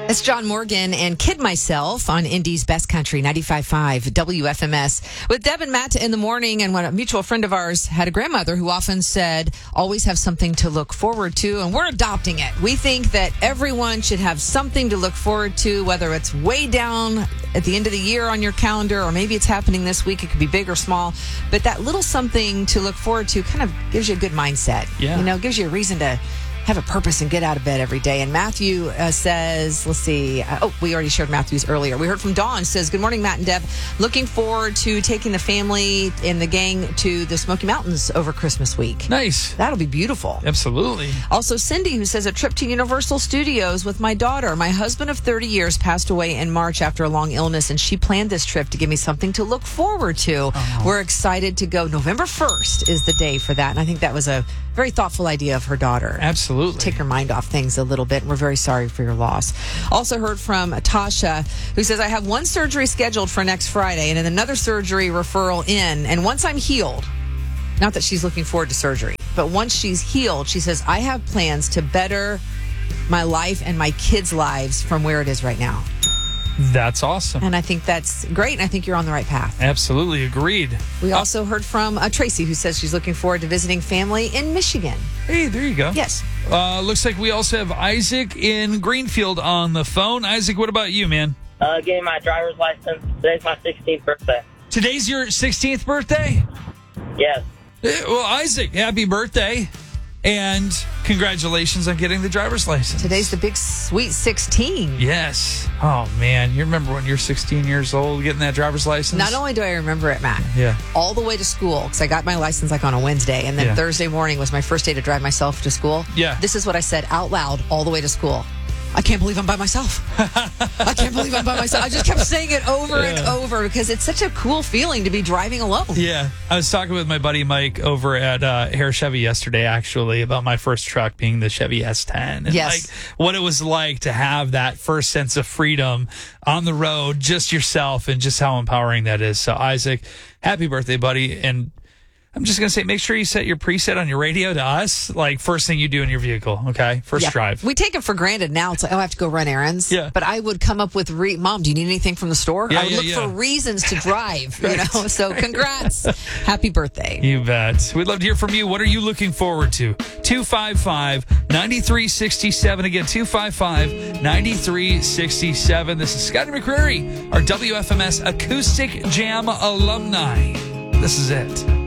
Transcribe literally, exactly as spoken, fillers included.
It's John Morgan and Kid Myself on Indy's Best Country, ninety-five point five W F M S. With Deb and Matt in the morning, and when a mutual friend of ours had a grandmother who often said, always have something to look forward to, and we're adopting it. We think that everyone should have something to look forward to, whether it's way down at the end of the year on your calendar, or maybe it's happening this week. It could be big or small, but that little something to look forward to kind of gives you a good mindset. Yeah. You know, gives you a reason to have a purpose and get out of bed every day. And Matthew uh, says, let's see. Uh, oh, we already shared Matthew's earlier. We heard from Dawn. Says, good morning, Matt and Deb. Looking forward to taking the family and the gang to the Smoky Mountains over Christmas week. Nice. That'll be beautiful. Absolutely. Also, Cindy, who says, a trip to Universal Studios with my daughter. My husband of thirty years passed away in March after a long illness, and she planned this trip to give me something to look forward to. Oh. We're excited to go. November first is the day for that, and I think that was a very thoughtful idea of her daughter. Absolutely. Take her mind off things a little bit. And we're very sorry for your loss. Also heard from Tasha, who says, I have one surgery scheduled for next Friday and then another surgery referral in. And once I'm healed, not that she's looking forward to surgery, but once she's healed, she says, I have plans to better my life and my kids' lives from where it is right now. That's awesome. And I think that's great, and I think you're on the right path. Absolutely agreed. We also heard from uh, Tracy, who says she's looking forward to visiting family in Michigan. Hey, there you go. Yes. Uh, looks like we also have Isaac in Greenfield on the phone. Isaac, what about you, man? Uh, getting my driver's license. Today's my sixteenth birthday. Today's your sixteenth birthday? Yes. Well, Isaac, happy birthday. And congratulations on getting the driver's license. Today's the big sweet sixteen. Yes. Oh, man. You remember when you're sixteen years old getting that driver's license? Not only do I remember it, Matt, yeah, all the way to school, because I got my license like on a Wednesday, and then yeah. Thursday morning was my first day to drive myself to school. Yeah. This is what I said out loud all the way to school. I can't believe I'm by myself. I can't believe I'm by myself. I just kept saying it over yeah. and over because it's such a cool feeling to be driving alone. Yeah. I was talking with my buddy Mike over at uh, Hare Chevy yesterday, actually, about my first truck being the Chevy S ten. And yes. like what it was like to have that first sense of freedom on the road, just yourself, and just how empowering that is. So, Isaac, happy birthday, buddy. And I'm just going to say, make sure you set your preset on your radio to us, like first thing you do in your vehicle, okay? First yeah. drive. We take it for granted now. It's like, oh, I have to go run errands. Yeah. But I would come up with, re- Mom, do you need anything from the store? Yeah, I would yeah, look yeah. for reasons to drive, right. you know? So congrats. Happy birthday. You bet. We'd love to hear from you. What are you looking forward to? two five five, nine three six seven. Again, two five five, nine three six seven. This is Scotty McCreery, our W F M S Acoustic Jam alumni. This is it.